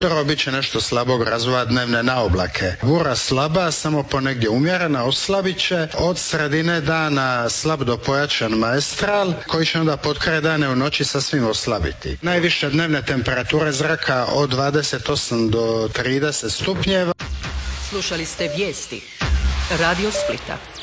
Jutro bit će nešto slabog razvoja dnevne naoblake. Bura slaba, samo ponegdje umjerena, oslabit će. Od sredine dana slab do pojačan maestral, koji će onda potkraj dane u noći sasvim oslabiti. Najviše dnevne temperature zraka od 28 do 30 stupnjeva. Slušali ste vijesti Radio Splita.